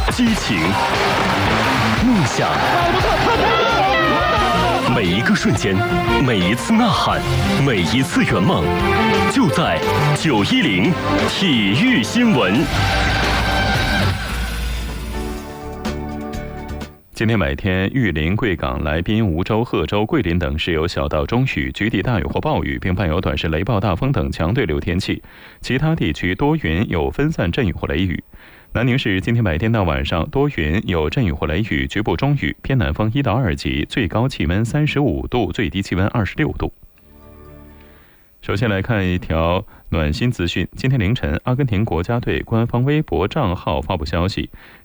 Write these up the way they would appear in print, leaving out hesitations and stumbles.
激情、梦想，每一个瞬间，每一次呐喊，每一次圆梦，就在910体育新闻。 今天白天，玉林、贵港、来宾、梧州、贺州、桂林等市有小到中雨，局地大雨或暴雨，并伴有短时雷暴、大风等强对流天气。其他地区多云，有分散阵雨或雷雨。南宁市今天白天到晚上多云，有阵雨或雷雨，局部中雨，偏南风1到2级，最高气温35度，最低气温26度。首先来看一条暖心资讯。今天凌晨，阿根廷国家队官方微博账号发布消息。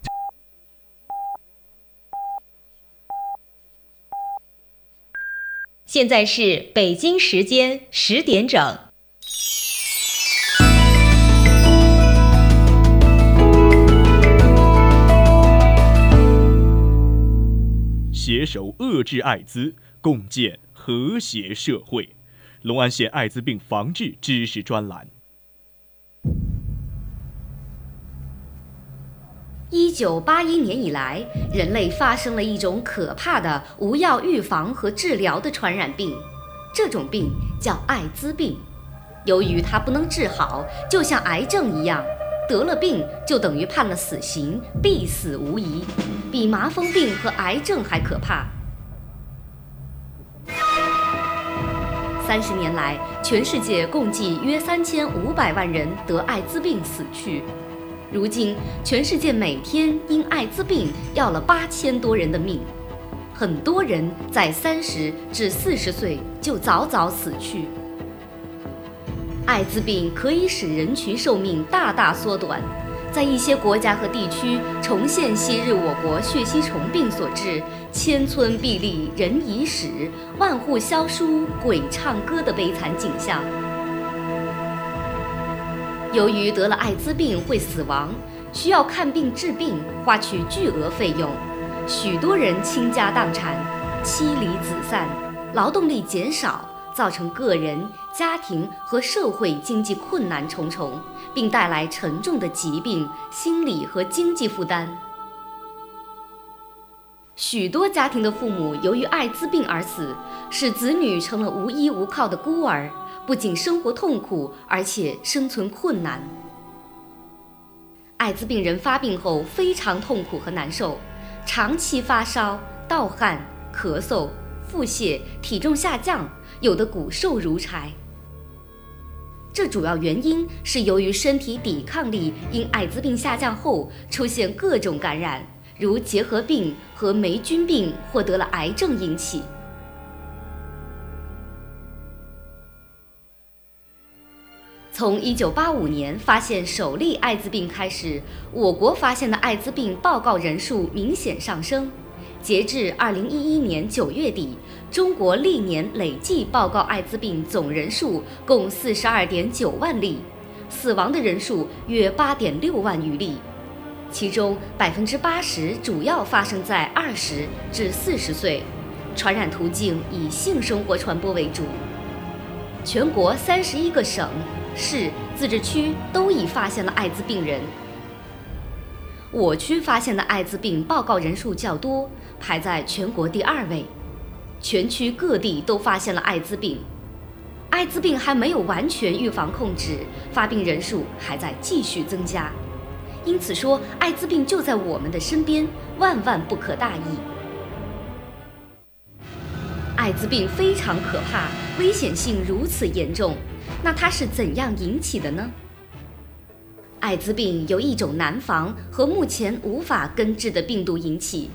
现在是北京时间10点整。 携手遏制艾滋，共建和谐社会。隆安县艾滋病防治知识专栏。 1981年以来，人类发生了一种可怕的无药预防和治疗的传染病，这种病叫艾滋病。由于它不能治好，就像癌症一样，得了病就等于判了死刑，必死无疑，比麻风病和癌症还可怕。30年来，全世界共计约3500万人得艾滋病死去。如今，全世界每天因艾滋病要了8000多人的命，很多人在30至40岁就早早死去。艾滋病可以使人群寿命大大缩短，在一些国家和地区重现昔日我国血吸虫病所致千村壁立人已死，万户萧疏鬼唱歌的悲惨景象。由于得了艾滋病会死亡，需要看病治病，花去巨额费用，许多人倾家荡产，妻离子散，劳动力减少，造成个人、家庭和社会经济困难重重，并带来沉重的疾病、心理和经济负担。许多家庭的父母由于艾滋病而死，使子女成了无依无靠的孤儿，不仅生活痛苦，而且生存困难。艾滋病人发病后非常痛苦和难受，长期发烧、盗汗、咳嗽、腹泻，体重下降，有的骨瘦如柴。这主要原因是由于身体抵抗力因艾滋病下降后出现各种感染，如结核病和霉菌病或得了癌症引起。从1985年发现首例艾滋病开始，我国发现的艾滋病报告人数明显上升。截至2011年9月底，中国历年累计报告艾滋病总人数共42.9万例，死亡的人数约8.6万余例，其中80%主要发生在20至40岁，传染途径以性生活传播为主。全国31个省、市、自治区都已发现了艾滋病人。我区发现的艾滋病报告人数较多，排在全国第2位。全区各地都发现了艾滋病，艾滋病还没有完全预防控制，发病人数还在继续增加。因此说，艾滋病就在我们的身边，万万不可大意。艾滋病非常可怕，危险性如此严重，那它是怎样引起的呢？艾滋病由一种难防和目前无法根治的病毒引起，